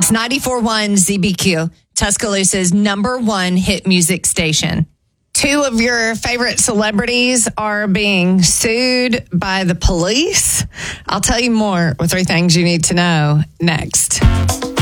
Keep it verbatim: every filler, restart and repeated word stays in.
It's ninety-four point one Z B Q, Tuscaloosa's number one hit music station. Two of your favorite celebrities are being sued by the police. I'll tell you more with three things you need to know next.